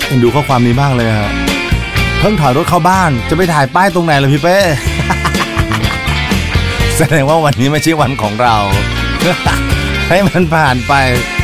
ดูข้อความนี้บ้างเลยฮะเพิ่งถอยรถเข้าบ้านจะไปถ่ายป้ายตรงไหนล่ะพี่เป้ แสดงว่าวันนี้ไม่ใช่วันของเรา ให้มันผ่านไป